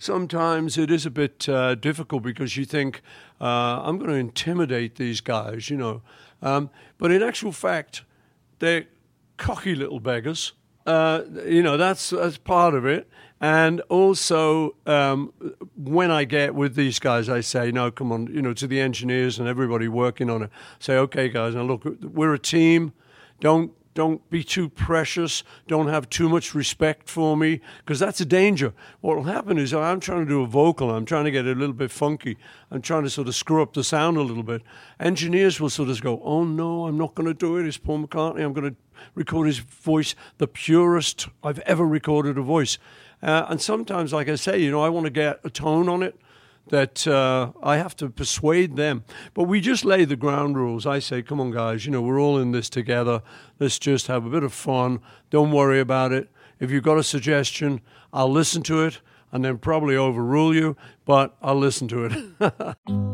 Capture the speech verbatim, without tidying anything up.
Sometimes it is a bit uh, difficult because you think, uh, I'm going to intimidate these guys, you know. Um, but in actual fact, they're cocky little beggars. Uh, you know, that's, that's part of it. And also, um, when I get with these guys, I say, no, come on, you know, to the engineers and everybody working on it, say, okay, guys, now look, we're a team. Don't Don't be too precious. Don't have too much respect for me, because that's a danger. What will happen is I'm trying to do a vocal. I'm trying to get it a little bit funky. I'm trying to sort of screw up the sound a little bit. Engineers will sort of go, oh, no, I'm not going to do it. It's Paul McCartney. I'm going to record his voice, the purest I've ever recorded a voice. Uh, and sometimes, like I say, you know, I want to get a tone on it that uh, I have to persuade them. But we just lay the ground rules. I say, come on, guys, you know, we're all in this together. Let's just have a bit of fun. Don't worry about it. If you've got a suggestion, I'll listen to it and then probably overrule you, but I'll listen to it.